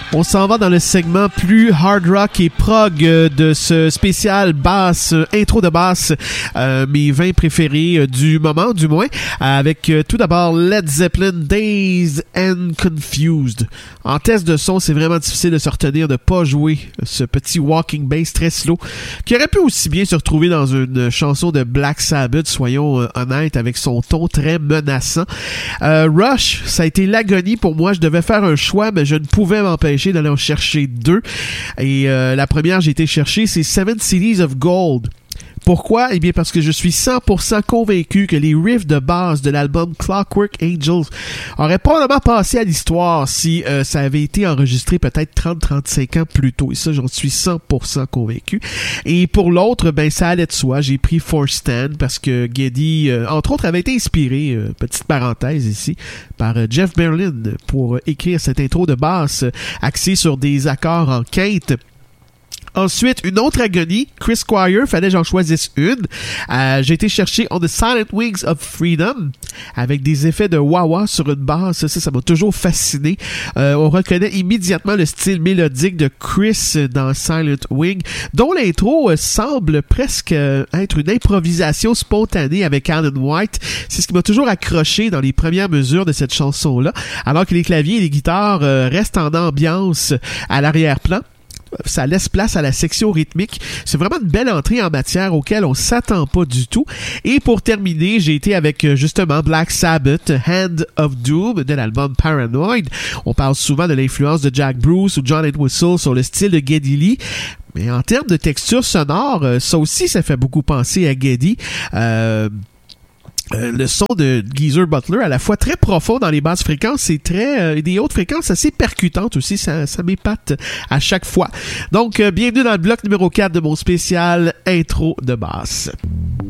On s'en va dans le segment plus hard rock et prog de ce spécial basse, intro de basse, mes 20 préférés du moment, du moins, avec tout d'abord Led Zeppelin, Dazed and Confused. En test de son, c'est vraiment difficile de se retenir de pas jouer ce petit walking bass très slow, qui aurait pu aussi bien se retrouver dans une chanson de Black Sabbath, soyons honnêtes, avec son ton très menaçant. Rush, ça a été l'agonie pour moi. Je devais faire un choix, mais je ne pouvais m'empêcher d'aller en chercher deux. Et la première j'ai été chercher, c'est Seven Cities of Gold. Pourquoi? Eh bien parce que je suis 100% convaincu que les riffs de base de l'album Clockwork Angels auraient probablement passé à l'histoire si ça avait été enregistré peut-être 30-35 ans plus tôt. Et ça, j'en suis 100% convaincu. Et pour l'autre, ben ça allait de soi. J'ai pris For Stand parce que Geddy, entre autres, avait été inspiré, petite parenthèse ici, par Jeff Berlin pour écrire cette intro de basse axée sur des accords en quinte. Ensuite, une autre agonie, Chris Squire, fallait que j'en choisisse une. J'ai été chercher On the Silent Wings of Freedom, avec des effets de wah-wah sur une basse. Ça m'a toujours fasciné. On reconnaît immédiatement le style mélodique de Chris dans Silent Wing, dont l'intro semble presque être une improvisation spontanée avec Alan White. C'est ce qui m'a toujours accroché dans les premières mesures de cette chanson-là, alors que les claviers et les guitares restent en ambiance à l'arrière-plan. Ça laisse place à la section rythmique. C'est vraiment une belle entrée en matière auquel on s'attend pas du tout. Et pour terminer, j'ai été avec justement Black Sabbath, Hand of Doom de l'album Paranoid. On parle souvent de l'influence de Jack Bruce ou John Entwistle sur le style de Geddy Lee. Mais en termes de texture sonore, ça aussi, ça fait beaucoup penser à Geddy. Le son de Geezer Butler, à la fois très profond dans les basses fréquences et très des hautes fréquences assez percutantes aussi, ça m'épate à chaque fois. Donc, bienvenue dans le bloc numéro 4 de mon spécial intro de basse.